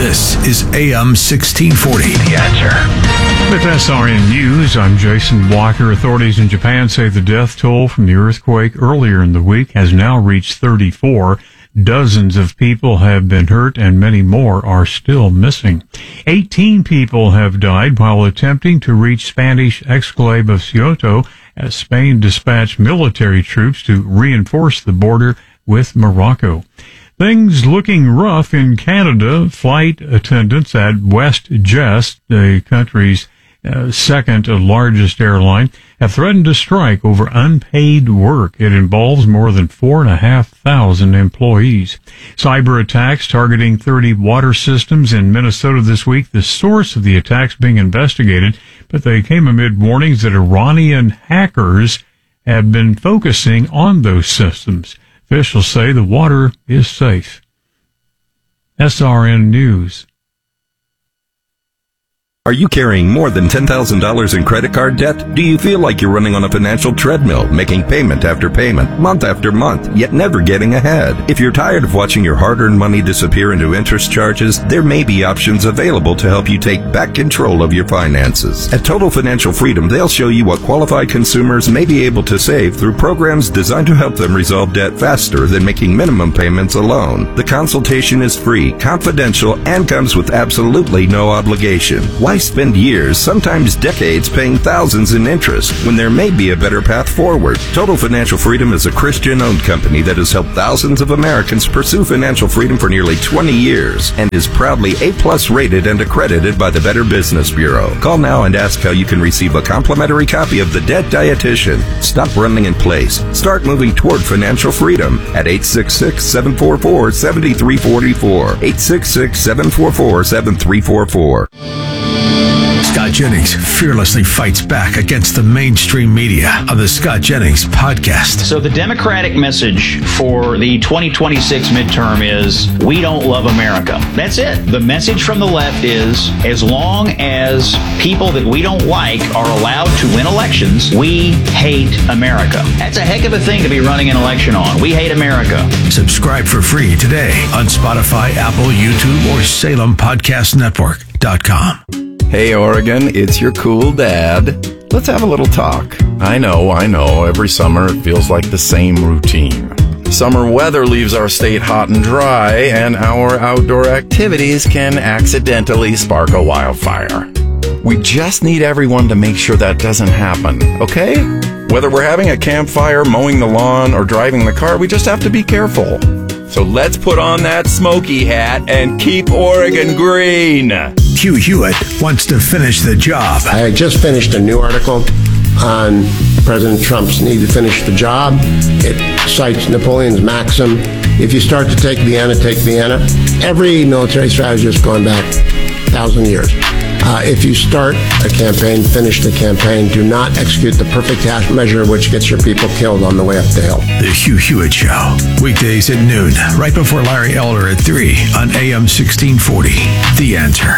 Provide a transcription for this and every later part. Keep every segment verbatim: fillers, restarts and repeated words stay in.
This is A M sixteen forty. The Answer. With S R N News, I'm Jason Walker. Authorities in Japan say the death toll from the earthquake earlier in the week has now reached thirty-four. Dozens of people have been hurt and many more are still missing. eighteen people have died while attempting to reach Spanish exclave of Ceuta as Spain dispatched military troops to reinforce the border with Morocco. Things looking rough in Canada. Flight attendants at WestJet, the country's uh, second largest airline, have threatened to strike over unpaid work. It involves more than four and a half thousand employees. Cyber attacks targeting thirty water systems in Minnesota this week. The source of the attacks being investigated, but they came amid warnings that Iranian hackers have been focusing on those systems. Officials say the water is safe. S R N News. Are you carrying more than ten thousand dollars in credit card debt? Do you feel like you're running on a financial treadmill, making payment after payment, month after month, yet never getting ahead? If you're tired of watching your hard-earned money disappear into interest charges, there may be options available to help you take back control of your finances. At Total Financial Freedom, they'll show you what qualified consumers may be able to save through programs designed to help them resolve debt faster than making minimum payments alone. The consultation is free, confidential, and comes with absolutely no obligation. Why spend years, sometimes decades, paying thousands in interest when there may be a better path forward? Total Financial Freedom is a Christian-owned company that has helped thousands of Americans pursue financial freedom for nearly twenty years and is proudly A-plus rated and accredited by the Better Business Bureau. Call now and ask how you can receive a complimentary copy of The Debt Dietitian. Stop running in place. Start moving toward financial freedom at eight six six, seven four four, seven three four four. eight six six, seven four four, seven three four four. Scott Jennings fearlessly fights back against the mainstream media on the Scott Jennings podcast. So the Democratic message for the twenty twenty-six midterm is, we don't love America. That's it. The message from the left is, as long as people that we don't like are allowed to win elections, we hate America. That's a heck of a thing to be running an election on. We hate America. Subscribe for free today on Spotify, Apple, YouTube, or Salem Podcast Network dot com. Hey, Oregon, it's your cool dad. Let's have a little talk. I know, I know, every summer it feels like the same routine. Summer weather leaves our state hot and dry, and our outdoor activities can accidentally spark a wildfire. We just need everyone to make sure that doesn't happen, okay? Whether we're having a campfire, mowing the lawn, or driving the car, we just have to be careful. So let's put on that smoky hat and keep Oregon green. Hugh Hewitt wants to finish the job. I just finished a new article on President Trump's need to finish the job. It cites Napoleon's maxim, if you start to take Vienna, take Vienna. Every military strategist going back a thousand years. Uh, if you start a campaign, finish the campaign. Do not execute the perfect half measure, which gets your people killed on the way up the hill. The Hugh Hewitt Show, weekdays at noon, right before Larry Elder at three on A M sixteen forty. The Answer.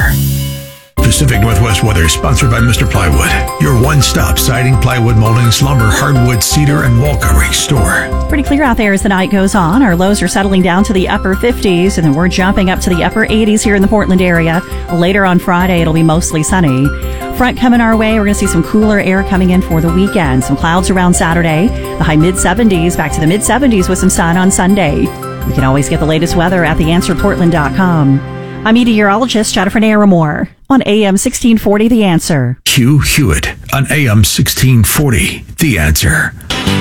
Pacific Northwest weather sponsored by Mister Plywood, your one-stop siding, plywood, moldings, lumber, hardwood, cedar, and wall covering store. Pretty clear out there as the night goes on. Our lows are settling down to the upper fifties, and then we're jumping up to the upper eighties here in the Portland area. Later on Friday, it'll be mostly sunny. Front coming our way. We're going to see some cooler air coming in for the weekend. Some clouds around Saturday. The high mid-seventies, back to the mid-seventies with some sun on Sunday. You can always get the latest weather at the answer portland dot com. I'm meteorologist Jennifer Naramore on A M sixteen forty, The Answer. Hugh Hewitt on A M sixteen forty, The Answer.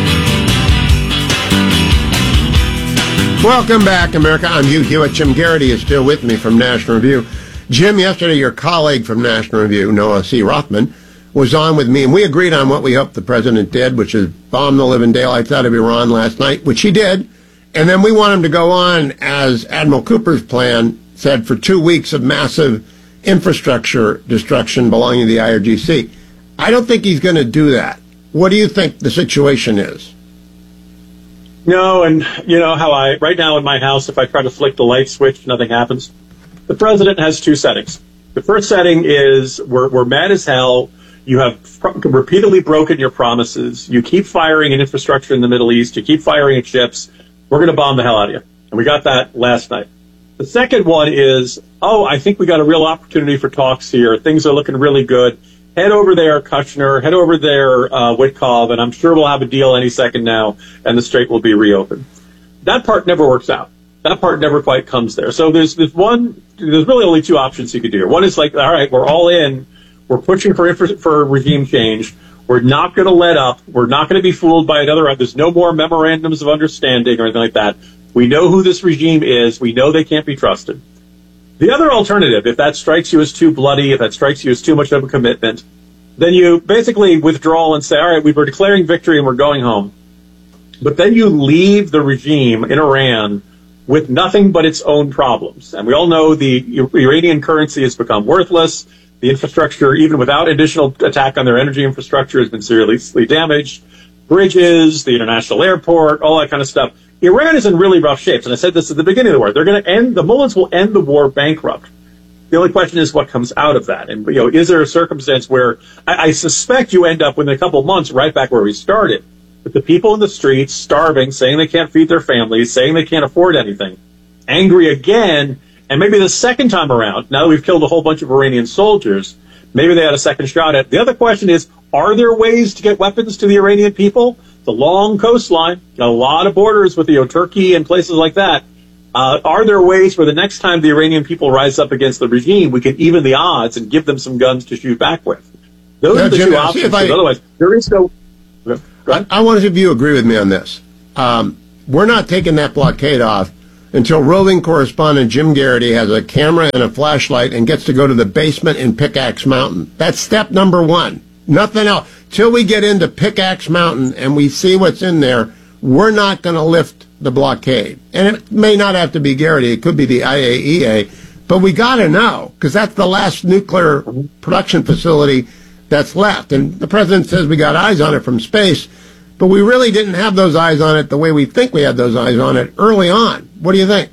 Welcome back, America. I'm Hugh Hewitt. Jim Garrity is still with me from National Review. Jim, yesterday your colleague from National Review, Noah C. Rothman, was on with me, and we agreed on what we hoped the president did, which is bomb the living daylights out of Iran last night, which he did. And then we want him to go on, as Admiral Cooper's plan said, for two weeks of massive infrastructure destruction belonging to the I R G C. I don't think he's going to do that. What do you think the situation is? No, and you know how I, right now in my house, if I try to flick the light switch, nothing happens. The president has two settings. The first setting is we're, we're mad as hell. You have pr- repeatedly broken your promises. You keep firing at infrastructure in the Middle East. You keep firing at ships. We're going to bomb the hell out of you. And we got that last night. The second one is, oh, I think we got a real opportunity for talks here. Things are looking really good. Head over there, Kushner. Head over there, uh, Witkoff, and I'm sure we'll have a deal any second now, and the strait will be reopened. That part never works out. That part never quite comes there. So there's there's one. There's really only two options you could do here. One is like, all right, we're all in. We're pushing for infra- for regime change. We're not going to let up. We're not going to be fooled by another. There's no more memorandums of understanding or anything like that. We know who this regime is. We know they can't be trusted. The other alternative, if that strikes you as too bloody, if that strikes you as too much of a commitment, then you basically withdraw and say, all right, we were declaring victory and we're going home. But then you leave the regime in Iran with nothing but its own problems. And we all know the Iranian currency has become worthless. The infrastructure, even without additional attack on their energy infrastructure, has been seriously damaged. Bridges, the international airport, all that kind of stuff. Iran is in really rough shape. And I said this at the beginning of the war. They're going to end, the mullahs will end the war bankrupt. The only question is what comes out of that. And, you know, is there a circumstance where I, I suspect you end up within a couple of months right back where we started, with the people in the streets starving, saying they can't feed their families, saying they can't afford anything, angry again. And maybe the second time around, now that we've killed a whole bunch of Iranian soldiers, maybe they had a second shot at it. The other question is, are there ways to get weapons to the Iranian people? It's a long coastline, got a lot of borders with, you know, Turkey and places like that. Uh, are there ways where the next time the Iranian people rise up against the regime, we can even the odds and give them some guns to shoot back with? Those now, are the Jim, two options. I, otherwise, there is no... I, I want to see if you agree with me on this. Um, we're not taking that blockade off until roving correspondent Jim Garrity has a camera and a flashlight and gets to go to the basement in Pickaxe Mountain. That's step number one. Nothing else. Till we get into Pickaxe Mountain and we see what's in there, we're not going to lift the blockade. And it may not have to be Garrity. It could be the I A E A. But we got to know, because that's the last nuclear production facility that's left. And the president says we got eyes on it from space, but we really didn't have those eyes on it the way we think we had those eyes on it early on. What do you think?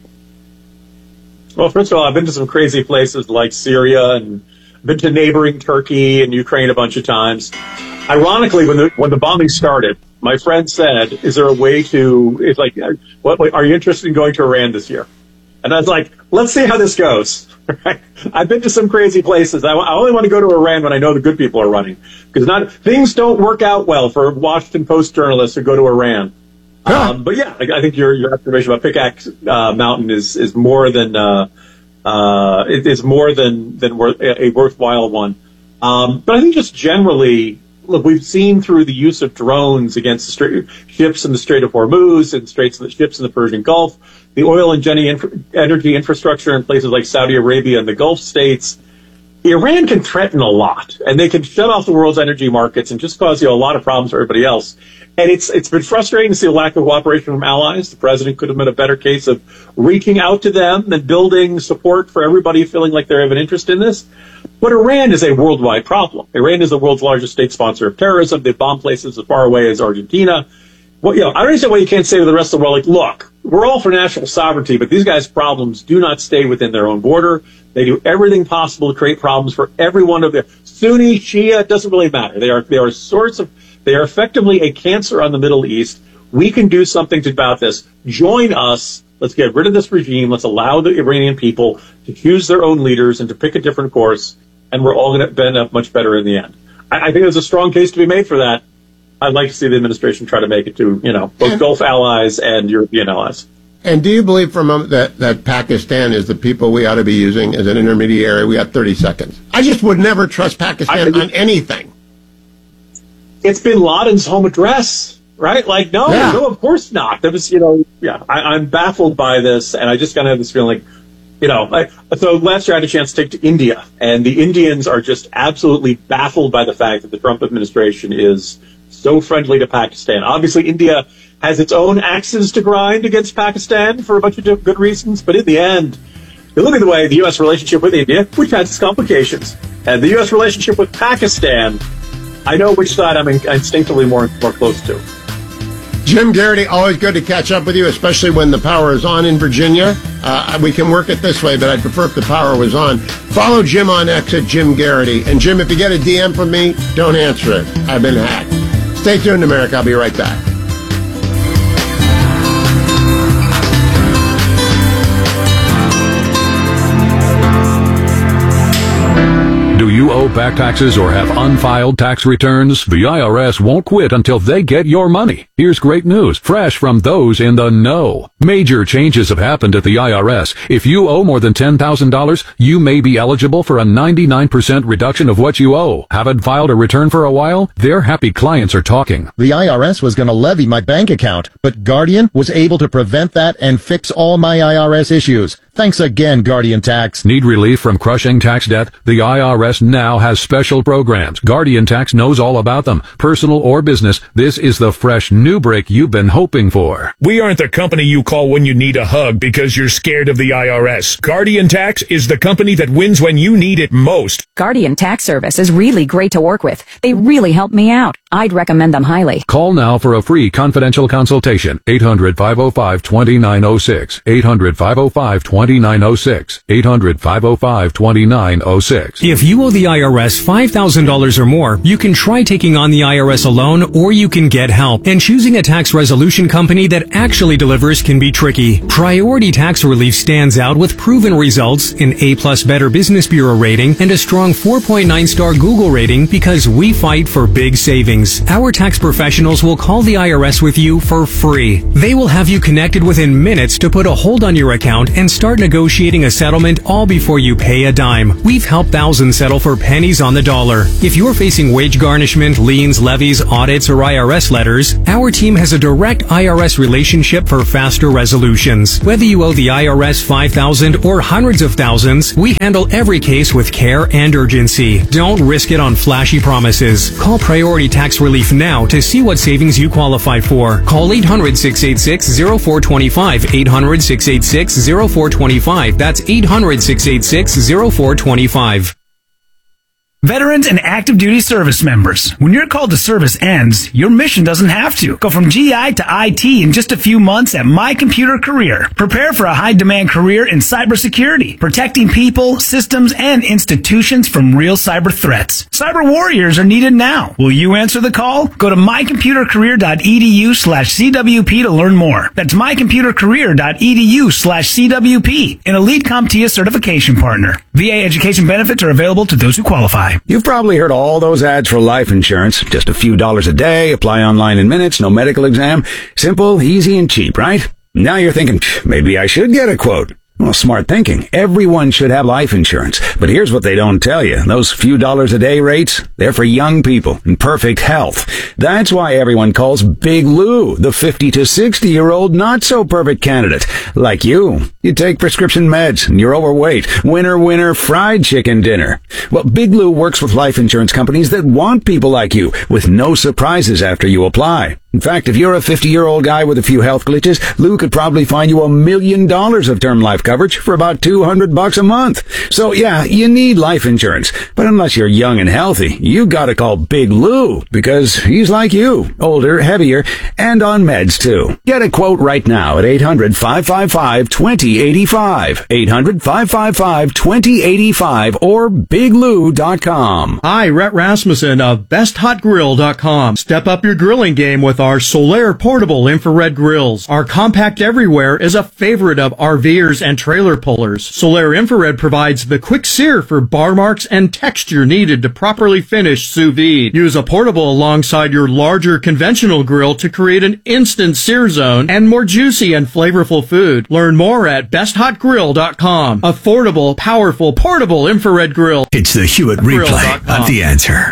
Well, first of all, I've been to some crazy places like Syria and been to neighboring Turkey and Ukraine a bunch of times. Ironically, when the when the bombing started, my friend said, is there a way to, it's like, what, are you interested in going to Iran this year? And I was like, let's see how this goes. Right? I've been to some crazy places. I, I only want to go to Iran when I know the good people are running. Because not things don't work out well for Washington Post journalists who go to Iran. Huh. Um, but yeah, I, I think your your observation about Pickaxe uh, Mountain is is more than uh, uh, it is more than than worth, a, a worthwhile one. Um, but I think just generally, look, we've seen through the use of drones against the strait, ships in the Strait of Hormuz and straits the ships in the Persian Gulf, the oil and energy infrastructure in places like Saudi Arabia and the Gulf states. Iran can threaten a lot, and they can shut off the world's energy markets and just cause, you know, a lot of problems for everybody else. And it's it's been frustrating to see a lack of cooperation from allies. The president could have made a better case of reaching out to them and building support for everybody feeling like they have an interest in this. But Iran is a worldwide problem. Iran is the world's largest state sponsor of terrorism. They bomb places as far away as Argentina. Well, you know, I don't understand why you can't say to the rest of the world, like, look, we're all for national sovereignty, but these guys' problems do not stay within their own border. They do everything possible to create problems for every one of their Sunni, Shia, it doesn't really matter. They are they are sorts of they are effectively a cancer on the Middle East. We can do something about this. Join us. Let's get rid of this regime. Let's allow the Iranian people to choose their own leaders and to pick a different course, and we're all going to end up much better in the end. I, I think there's a strong case to be made for that. I'd like to see the administration try to make it to, you know, both and, Gulf allies and European allies. And do you believe for a moment that, that Pakistan is the people we ought to be using as an intermediary? We got thirty seconds. I just would never trust Pakistan I, on anything. It's bin Laden's home address, right? Like, no, yeah. no, of course not. There was, you know, yeah, I, I'm baffled by this, and I just kind of have this feeling like, you know, I, so last year I had a chance to take to India, and the Indians are just absolutely baffled by the fact that the Trump administration is so friendly to Pakistan. Obviously, India has its own axes to grind against Pakistan for a bunch of good reasons, but in the end, you look at the way the U S relationship with India, which has its complications, and the U S relationship with Pakistan, I know which side I'm instinctively more more close to. Jim Garrity, always good to catch up with you, especially when the power is on in Virginia. Uh, we can work it this way, but I'd prefer if the power was on. Follow Jim on X at Jim Garrity. And Jim, if you get a D M from me, don't answer it. I've been hacked. Stay tuned, America. I'll be right back. owe back taxes or have unfiled tax returns? The I R S won't quit until they get your money. Here's great news, fresh from those in the know. Major changes have happened at the I R S. If you owe more than ten thousand dollars, you may be eligible for a ninety-nine percent reduction of what you owe. Haven't filed a return for a while? Their happy clients are talking. The I R S was going to levy my bank account, but Guardian was able to prevent that and fix all my I R S issues. Thanks again, Guardian Tax. Need relief from crushing tax debt? The I R S now has special programs. Guardian Tax knows all about them. Personal or business, this is the fresh new break you've been hoping for. We aren't the company you call when you need a hug because you're scared of the I R S. Guardian Tax is the company that wins when you need it most. Guardian Tax Service is really great to work with. They really help me out. I'd recommend them highly. Call now for a free confidential consultation. eight hundred, five oh five, two nine oh six. eight hundred, five oh five, two nine oh six. eight hundred, five oh five, two nine oh six. If you owe the I R S five thousand dollars or more, you can try taking on the I R S alone, or you can get help. And choosing a tax resolution company that actually delivers can be tricky. Priority Tax Relief stands out with proven results, an A-plus Better Business Bureau rating, and a strong four point nine star Google rating because we fight for big savings. Our tax professionals will call the I R S with you for free. They will have you connected within minutes to put a hold on your account and start negotiating a settlement all before you pay a dime. We've helped thousands settle for pennies on the dollar. If you're facing wage garnishment, liens, levies, audits, or I R S letters, our team has a direct I R S relationship for faster resolutions. Whether you owe the I R S five thousand dollars or hundreds of thousands, we handle every case with care and urgency. Don't risk it on flashy promises. Call Priority Tax Relief now to see what savings you qualify for. Call eight hundred, six eight six, oh four two five. eight hundred, six eight six, oh four two five. That's eight hundred, six eight six, oh four two five. Veterans and active duty service members, when your call to service ends, your mission doesn't have to. Go from G I to I T in just a few months at My Computer Career. Prepare for a high-demand career in cybersecurity, protecting people, systems, and institutions from real cyber threats. Cyber warriors are needed now. Will you answer the call? Go to mycomputercareer.edu slash CWP to learn more. That's mycomputercareer.edu slash CWP, an Elite CompTIA certification partner. V A education benefits are available to those who qualify. You've probably heard all those ads for life insurance. Just a few dollars a day, apply online in minutes, no medical exam. Simple, easy, and cheap, right? Now you're thinking, maybe I should get a quote. Well, smart thinking. Everyone should have life insurance. But here's what they don't tell you. Those few dollars a day rates, they're for young people in perfect health. That's why everyone calls Big Lou the fifty to sixty year old not so perfect candidate. Like you. You take prescription meds and you're overweight. Winner, winner, fried chicken dinner. Well, Big Lou works with life insurance companies that want people like you with no surprises after you apply. In fact, if you're a fifty-year-old guy with a few health glitches, Lou could probably find you a million dollars of term life coverage for about two hundred bucks a month. So yeah, you need life insurance. But unless you're young and healthy, you gotta call Big Lou because he's like you, older, heavier, and on meds too. Get a quote right now at eight hundred, five five five, two oh eight five. eight hundred, five five five, two oh eight five or big lou dot com. Hi, Rhett Rasmussen of best hot grill dot com. Step up your grilling game with our Solaire portable infrared grills. Our compact everywhere is a favorite of RVers and trailer pullers. Solaire infrared provides the quick sear for bar marks and texture needed to properly finish sous vide. Use a portable alongside your larger conventional grill to create an instant sear zone and more juicy and flavorful food. Learn more at best hot grill dot com. Affordable, powerful, portable infrared grill. It's the Hewitt replay of The Answer.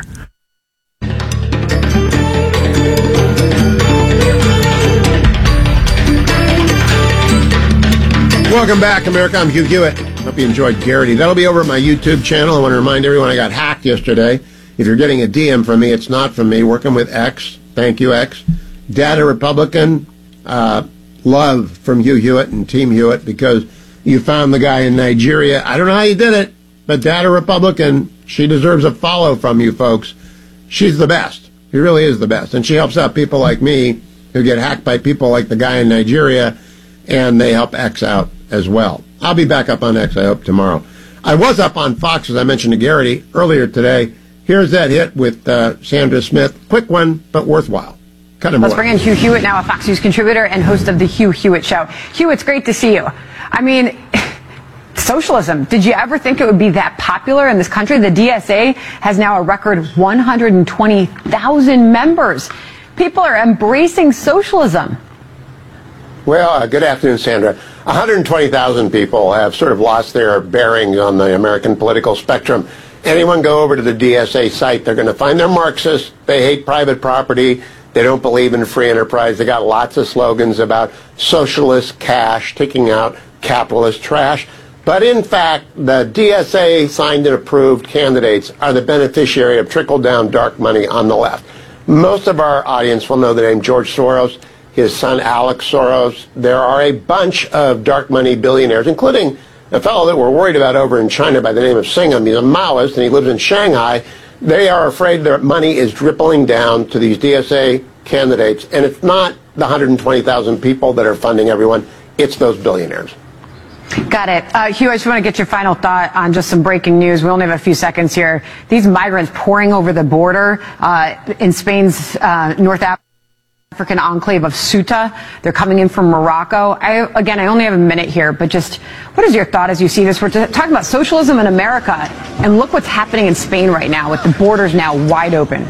Welcome back, America. I'm Hugh Hewitt. Hope you enjoyed Garrity. That'll be over at my YouTube channel. I want to remind everyone I got hacked yesterday. If you're getting a D M from me, it's not from me. Working with X. Thank you, X. Data Republican. Uh, love from Hugh Hewitt and Team Hewitt because you found the guy in Nigeria. I don't know how you did it, but Data Republican, she deserves a follow from you folks. She's the best. She really is the best. And she helps out people like me who get hacked by people like the guy in Nigeria, and they help X out as well. I'll be back up on X, I hope, tomorrow. I was up on Fox, as I mentioned to Garrity earlier today. Here's that hit with uh, Sandra Smith. Quick one, but worthwhile. Cut him Let's away. bring in Hugh Hewitt now, a Fox News contributor and host of the Hugh Hewitt Show. Hugh, it's great to see you. I mean, Socialism. Did you ever think it would be that popular in this country? The D S A has now a record one hundred twenty thousand members. People are embracing socialism. Well, uh, good afternoon, Sandra. one hundred twenty thousand people have sort of lost their bearings on the American political spectrum. Anyone go over to the D S A site, they're going to find they're Marxists. They hate private property. They don't believe in free enterprise. They got lots of slogans about socialist cash, taking out capitalist trash. But in fact, the D S A signed and approved candidates are the beneficiary of trickle-down dark money on the left. Most of our audience will know the name George Soros, his son Alex Soros. There are a bunch of dark money billionaires, including a fellow that we're worried about over in China by the name of Singham. He's a Maoist and he lives in Shanghai. They are afraid their money is dripping down to these D S A candidates, and it's not the one hundred twenty thousand people that are funding everyone, it's those billionaires. Got it. Uh, Hugh, I just want to get your final thought on just some breaking news. We only have a few seconds here. These migrants pouring over the border uh, in Spain's uh, North African enclave of Ceuta. They're coming in from Morocco. I, again, I only have a minute here, but just what is your thought as you see this? We're talking about socialism in America, and look what's happening in Spain right now with the borders now wide open.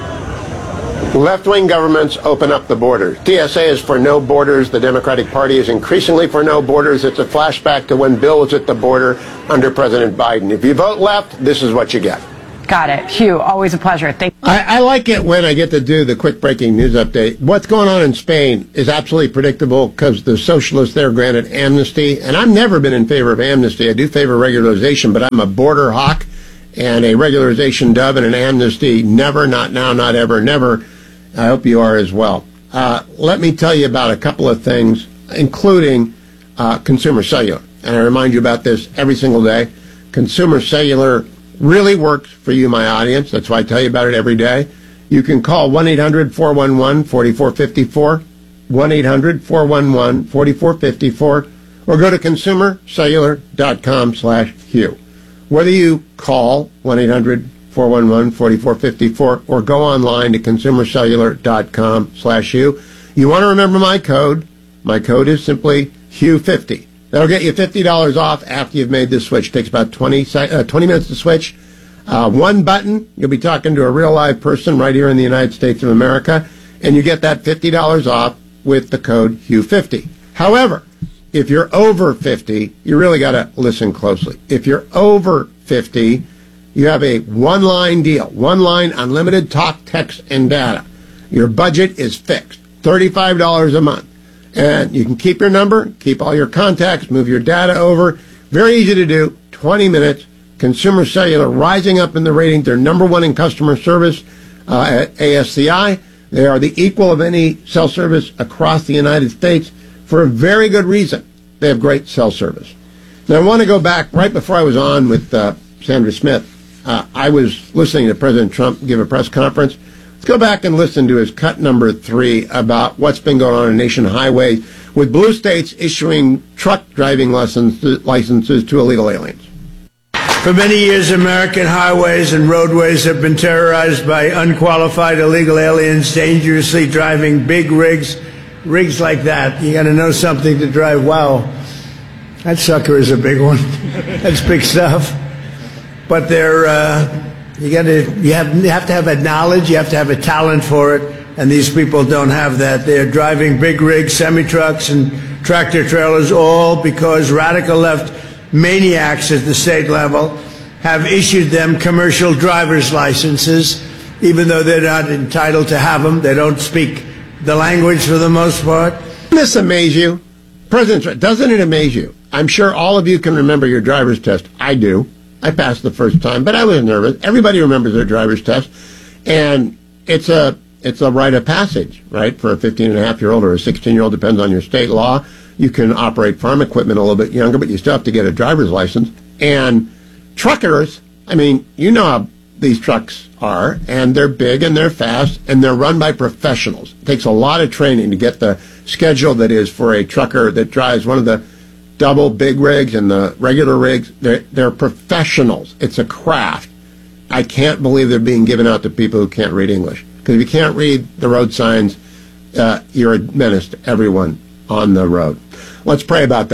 Left-wing governments open up the border. D S A is for no borders. The Democratic Party is increasingly for no borders. It's a flashback to when Bill was at the border under President Biden. If you vote left, this is what you get. Got it. Hugh, always a pleasure. Thank you. I, I like it when I get to do the quick breaking news update. What's going on in Spain is absolutely predictable because the socialists there granted amnesty. And I've never been in favor of amnesty. I do favor regularization, but I'm a border hawk and a regularization dove and an amnesty never, not now, not ever, never. I hope you are as well. Uh, let me tell you about a couple of things, including uh, Consumer Cellular. And I remind you about this every single day. Consumer Cellular really works for you, my audience. That's why I tell you about it every day. You can call one eight hundred four one one four four five four, one eight hundred four one one four four five four, or go to consumer cellular dot com slash Hugh. Whether you call one eight hundred four one one four four five four or go online to consumer cellular dot com slash Hugh, you want to remember my code. My code is simply Hugh fifty. That'll get you fifty dollars off after you've made this switch. It takes about twenty, uh, twenty minutes to switch. Uh, one button, you'll be talking to a real live person right here in the United States of America, and you get that fifty dollars off with the code Hugh fifty. However, if you're over fifty, you really got to listen closely. If you're over fifty, you have a one-line deal, one-line unlimited talk, text, and data. Your budget is fixed, thirty-five dollars a month. And you can keep your number, keep all your contacts, move your data over. Very easy to do, twenty minutes. Consumer Cellular rising up in the ratings. They're number one in customer service uh, at A S C I. They are the equal of any cell service across the United States for a very good reason. They have great cell service. Now, I want to go back right before I was on with uh, Sandra Smith. Uh, I was listening to President Trump give a press conference. Let's go back and listen to his cut number three about what's been going on in nation highways with blue states issuing truck driving license, licenses to illegal aliens. For many years, American highways and roadways have been terrorized by unqualified illegal aliens dangerously driving big rigs, rigs like that. You got to know something to drive. Wow, that sucker is a big one. That's big stuff. But they're uh, you got to you have you have to have a knowledge, you have to have a talent for it, and these people don't have that. They're driving big rigs, semi trucks, and tractor trailers, all because radical left maniacs at the state level have issued them commercial driver's licenses, even though they're not entitled to have them. They don't speak the language for the most part. Doesn't this amaze you? President, doesn't it amaze you? I'm sure all of you can remember your driver's test. I do. I passed the first time, but I was nervous. Everybody remembers their driver's test. And it's a it's a rite of passage, right, for a fifteen and a half year old or a sixteen year old, depends on your state law. You can operate farm equipment a little bit younger, but you still have to get a driver's license. And truckers, I mean, you know how these trucks are, and they're big and they're fast, and they're run by professionals. It takes a lot of training to get the schedule that is for a trucker that drives one of the double big rigs and the regular rigs. They're, they're professionals. It's a craft. I can't believe they're being given out to people who can't read English. Because if you can't read the road signs, uh, you're a menace to everyone on the road. Let's pray about that.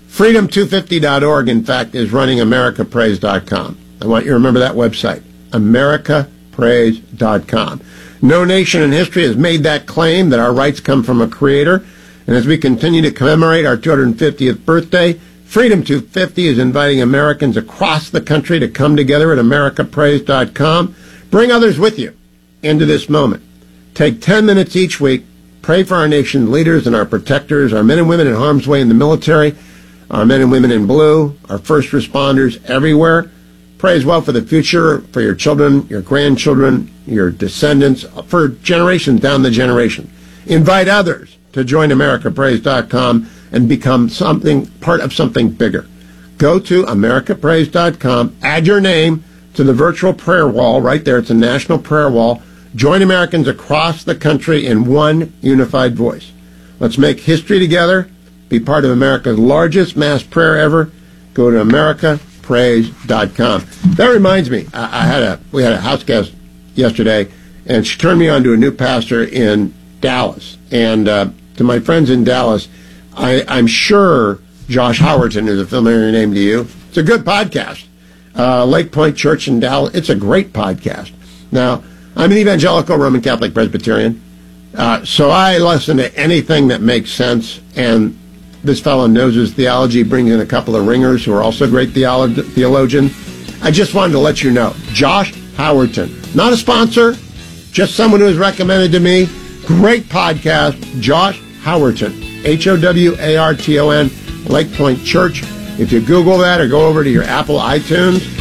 freedom two fifty dot org, in fact, is running america praise dot com. I want you to remember that website, america praise dot com. No nation in history has made that claim that our rights come from a creator. And as we continue to commemorate our two hundred fiftieth birthday, Freedom two fifty is inviting Americans across the country to come together at america praise dot com. Bring others with you into this moment. Take ten minutes each week. Pray for our nation's leaders and our protectors, our men and women in harm's way in the military, our men and women in blue, our first responders everywhere. Pray as well for the future, for your children, your grandchildren, your descendants, for generations down the generation. Invite others to join america praise dot com and become something, part of something bigger. Go to america praise dot com, add your name to the virtual prayer wall right there. It's a national prayer wall. Join Americans across the country in one unified voice. Let's make history together. Be part of America's largest mass prayer ever. Go to america praise dot com. That reminds me, I, I had a we had a house guest yesterday, and she turned me on to a new pastor in Dallas. And uh, to my friends in Dallas, I, I'm sure Josh Howerton is a familiar name to you. It's a good podcast. Uh, Lake Point Church in Dallas. It's a great podcast. Now, I'm an evangelical Roman Catholic Presbyterian, uh, so I listen to anything that makes sense, and this fellow knows his theology, brings in a couple of ringers who are also great theolo- theologians. I just wanted to let you know, Josh Howerton, not a sponsor, just someone who was recommended to me. Great podcast, Josh Howerton, H O W A R T O N, Lake Point Church. If you Google that or go over to your Apple iTunes,